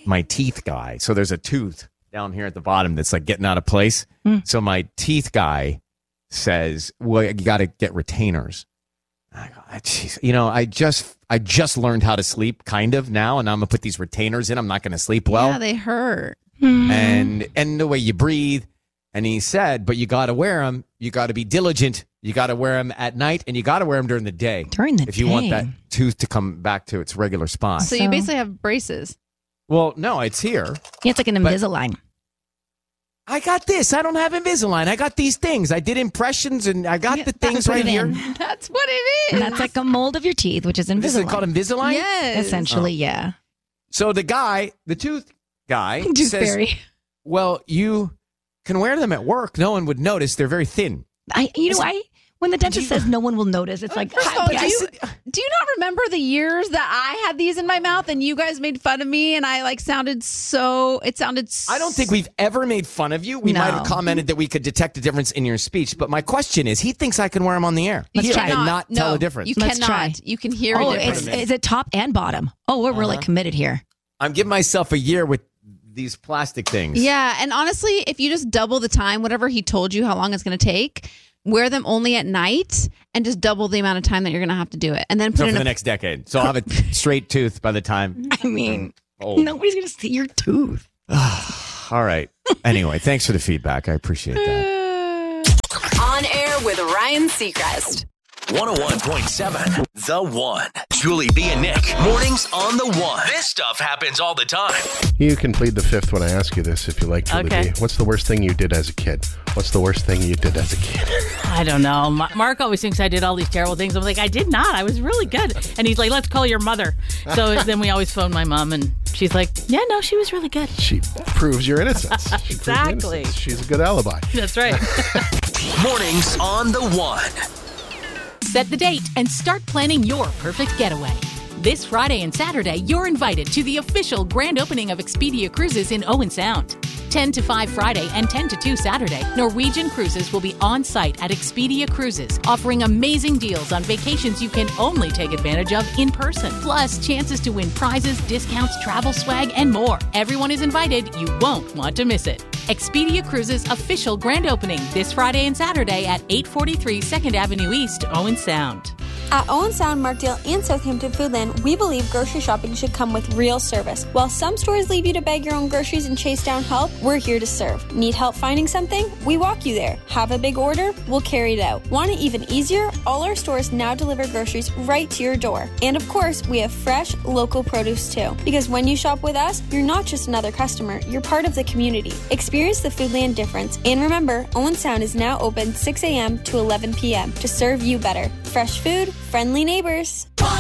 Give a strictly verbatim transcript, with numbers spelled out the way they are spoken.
my teeth guy. So there's a tooth down here at the bottom that's like getting out of place. Mm. So my teeth guy says, well, you got to get retainers. I go, geez, you know, I just I just learned how to sleep kind of now, and I'm gonna put these retainers in. I'm not gonna sleep well. Yeah, they hurt. And and the way you breathe. And he said, but you got to wear them. You got to be diligent. You got to wear them at night, and you got to wear them during the day. During the day. If you day. want that tooth to come back to its regular spot. So, so you basically have braces. Well, no, it's here. Yeah, it's like an Invisalign. I got this. I don't have Invisalign. I got these things. I did impressions, and I got yeah, the things right here. That's what it is. That's like a mold of your teeth, which is Invisalign. This is called Invisalign? Yes. Essentially, oh. yeah. So the guy, the tooth guy, Tooth says, fairy. well, you can wear them at work. No one would notice. They're very thin. I, you know, it, I when the dentist you, says no one will notice, it's like, first of all, do, you, do you not remember the years that I had these in my mouth and you guys made fun of me and I like sounded so, it sounded so. I don't think we've ever made fun of you. We no. might have commented that we could detect a difference in your speech, but my question is, he thinks I can wear them on the air Let's here try. and not no, tell the difference. You Let's cannot. Try. You can hear oh, a difference. It's, is it top and bottom? Oh, we're uh-huh. really committed here. I'm giving myself a year with these plastic things. Yeah, and honestly, if you just double the time, whatever he told you how long it's going to take, wear them only at night and just double the amount of time that you're going to have to do it. And then put so it in for a- the next decade. So I'll have a straight tooth by the time. I mean, nobody's going to see your tooth. All right. Anyway, thanks for the feedback. I appreciate that. On air with Ryan Seacrest. one oh one point seven The One. Julie B and Nick. Mornings on The One. This stuff happens all the time. You can plead the fifth when I ask you this if you like, Julie okay. B. What's the worst thing you did as a kid? What's the worst thing you did as a kid? I don't know. Mark always thinks I did all these terrible things. I'm like, I did not. I was really good. And he's like, let's call your mother. So then we always phone my mom, and she's like, yeah, no, she was really good. She proves your innocence. She exactly. Innocence. She's a good alibi. That's right. Mornings on The One. Set the date and start planning your perfect getaway. This Friday and Saturday, you're invited to the official grand opening of Expedia Cruises in Owen Sound. ten to five Friday and ten to two Saturday, Norwegian Cruises will be on site at Expedia Cruises, offering amazing deals on vacations you can only take advantage of in person. Plus, chances to win prizes, discounts, travel swag, and more. Everyone is invited. You won't want to miss it. Expedia Cruises official grand opening this Friday and Saturday at eight forty-three second Avenue East, Owen Sound. At Owen Sound, Markdale, and Southampton Foodland, we believe grocery shopping should come with real service. While some stores leave you to bag your own groceries and chase down help, we're here to serve. Need help finding something? We walk you there. Have a big order? We'll carry it out. Want it even easier? All our stores now deliver groceries right to your door. And of course, we have fresh, local produce too. Because when you shop with us, you're not just another customer, you're part of the community. Experience the Foodland difference. And remember, Owen Sound is now open six a.m. to eleven p.m. to serve you better. Fresh food, friendly neighbors.